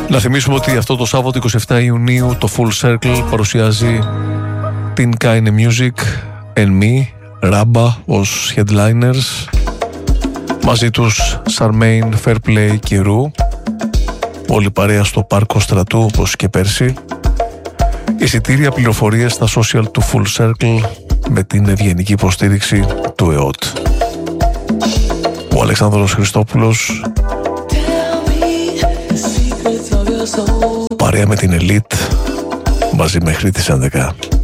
Να θυμίσουμε ότι αυτό το Σάββατο 27 Ιουνίου το Full Circle παρουσιάζει την Kaine Music and Me, Rabba ως headliners, μαζί τους Sarmaine, Fairplay και Roo, όλη παρέα στο Πάρκο Στρατού όπως και πέρσι. Εισιτήρια, πληροφορίες στα social του Full Circle με την ευγενική υποστήριξη του ΕΟΤ. Ο Αλεξάνδρος Χριστόπουλος παρέα με την Elite μαζί μέχρι τις 11.